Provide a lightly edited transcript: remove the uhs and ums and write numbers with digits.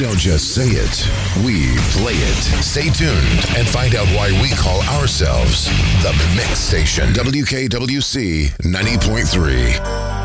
don't just say it, we play it. Stay tuned and find out why we call ourselves the Mix Station. WKWC 90.3.